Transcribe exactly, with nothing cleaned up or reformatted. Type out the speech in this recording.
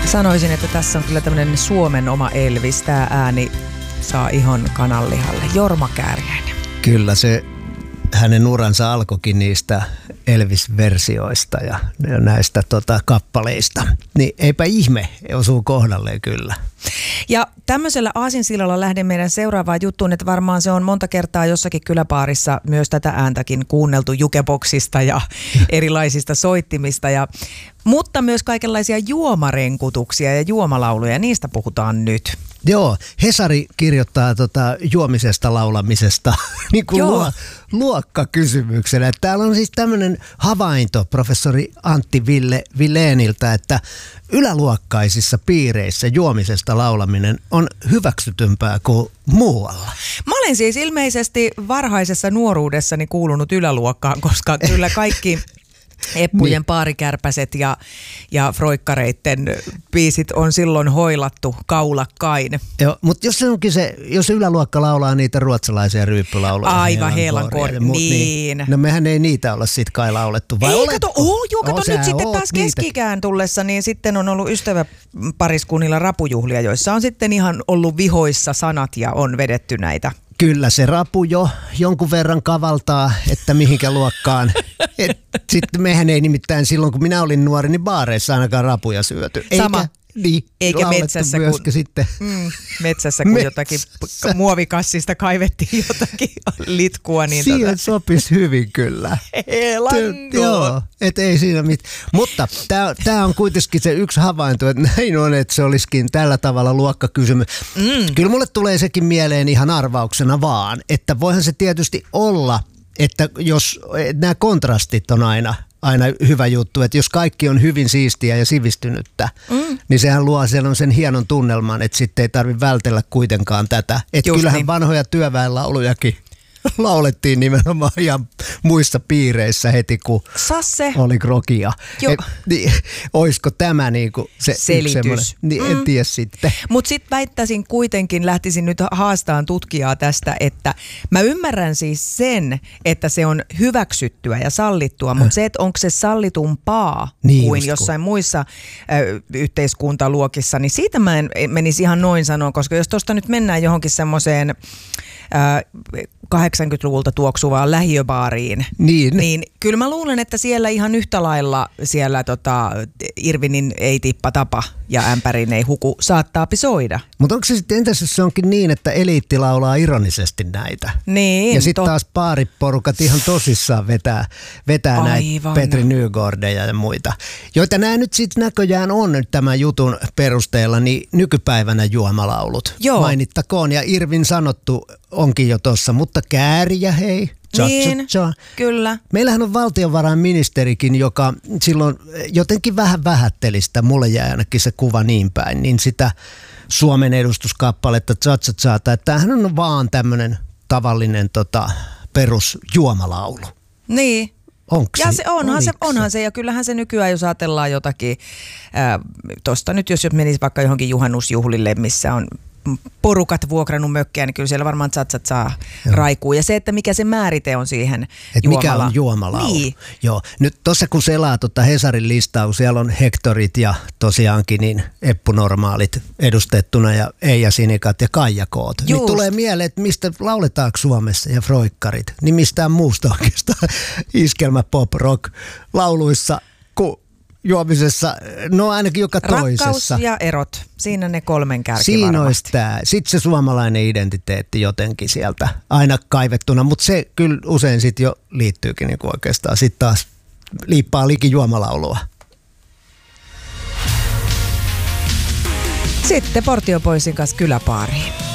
Sanoisin, että tässä on kyllä tämmöinen Suomen oma Elvis. Tämä ääni saa ihon kananlihalle. Jorma Kääriäinen. Kyllä se hänen uransa alkoikin niistä Elvis-versioista ja näistä tota, kappaleista. Niin eipä ihme, osuu kohdalleen kyllä. Ja tämmöisellä aasinsillalla lähden meidän seuraavaan juttuun, että varmaan se on monta kertaa jossakin kyläpaarissa myös tätä ääntäkin kuunneltu jukeboksista ja erilaisista soittimista. Ja, mutta myös kaikenlaisia juomarenkutuksia ja juomalauluja, niistä puhutaan nyt. Joo, Hesari kirjoittaa tota juomisesta laulamisesta niin kuin luo, luokkakysymyksenä. Täällä on siis tämmöinen havainto professori Antti Ville Vileeniltä, että yläluokkaisissa piireissä juomisesta laulaminen on hyväksytympää kuin muualla. Mä olen siis ilmeisesti varhaisessa nuoruudessani kuulunut yläluokkaan, koska kyllä kaikki Eppujen niin. Paarikärpäset ja, ja froikkareitten biisit on silloin hoilattu kaulakkain. Joo, mutta jos se onkin se, jos yläluokka laulaa niitä ruotsalaisia ryyppylauluja. Aivan Heelankoori, niin. niin. No mehän ei niitä olla sit kai laulettu, vai ei, olet? kato, oh, joo, kato oh, nyt sitten taas niitä. Keskikään tullessa, niin sitten on ollut ystäväpariskunnilla rapujuhlia, joissa on sitten ihan ollut vihoissa sanat ja on vedetty näitä. Kyllä se rapu jo jonkun verran kavaltaa, että mihinkä luokkaan. Sitten mehän ei nimittäin silloin, kun minä olin nuori, niin baareissa ainakaan rapuja syöty. Sama. Eikä, niin, eikä metsässä, kun, sitten. Mm, metsässä, kun metsässä. Jotakin muovikassista kaivettiin jotakin litkua. Niin siihen tota. sopisi hyvin kyllä. Heelanko. Joo, et ei siinä mitään. Mutta tämä on kuitenkin se yksi havainto, että näin on, että se olisikin tällä tavalla luokkakysymys. Mm. Kyllä mulle tulee sekin mieleen ihan arvauksena vaan, että voihan se tietysti olla, että jos nämä kontrastit on aina, aina hyvä juttu, että jos kaikki on hyvin siistiä ja sivistynyttä, mm. niin sehän luo sen hienon tunnelman, että sitten ei tarvitse vältellä kuitenkaan tätä. Että kyllähän niin. Vanhoja työväenlaulujakin laulettiin nimenomaan ihan muissa piireissä heti, kun Sasse. oli krokia. Et, niin, olisiko tämä niinku se selitys? Niin, en mm. tiedä sitten. Mutta sitten väittäisin kuitenkin, lähtisin nyt haastamaan tutkijaa tästä, että mä ymmärrän siis sen, että se on hyväksyttyä ja sallittua, mutta se, että onko se sallitumpaa niin kuin jossain muissa ö, yhteiskuntaluokissa, niin siitä mä en menisi ihan noin sanoa, koska jos tuosta nyt mennään johonkin semmoiseen kahdeksankymmentäluvulta tuoksuvaan lähiöbaariin, niin. niin kyllä mä luulen, että siellä ihan yhtä lailla siellä tota, Irvinin ei tippa tapa ja ämpärin ei huku saattaapi soida. Mutta onko se sitten, entäs jos se onkin niin, että eliitti laulaa ironisesti näitä? Niin. Ja sitten taas baariporukat ihan tosissaan vetää, vetää näitä Petri Nygårdeja ja muita, joita nämä nyt sitten näköjään on nyt tämän jutun perusteella, niin nykypäivänä juomalaulut. Joo. Mainittakoon, ja Irvin sanottu onkin jo tossa, mutta Kääriä hei. Cha, niin, cha, cha. Kyllä. Meillähän on valtiovarainministerikin, joka silloin jotenkin vähän vähätteli sitä, mulle jäi ainakin se kuva niin päin, niin sitä Suomen edustuskappaletta cha, cha, cha, että tämähän on vaan tämmöinen tavallinen tota, perusjuomalaulu. Niin. Onks ja se, onhan, se, onhan se, ja kyllähän se nykyään, jos ajatellaan jotakin, tuosta nyt jos menisi vaikka johonkin juhannusjuhlille, missä on porukat vuokrannut mökkejä, niin kyllä siellä varmaan tsatsat saa raikuu. Ja se, että mikä se määrite on siihen Et juomala. mikä on juomalaulu. Niin. Joo. Nyt tuossa kun selaa tuota Hesarin listaa, siellä on Hektorit ja tosiaankin niin Eppunormaalit edustettuna ja Eija Sinikat ja Kaija Koot. Niin tulee mieleen, että mistä lauletaanko Suomessa ja froikkarit, niin mistään muusta oikeastaan iskelmä pop rock lauluissa kuin juomisessa, no ainakin joka toisessa. Rakkaus ja erot, siinä ne kolmen kärki siinä varmasti. Olisi tämä. Sitten se suomalainen identiteetti jotenkin sieltä aina kaivettuna, mutta se kyllä usein sitten jo liittyykin niinku oikeastaan. Sitten taas liippaa liki juomalaulua. Sitten Portion Boysin kanssa kyläpaariin.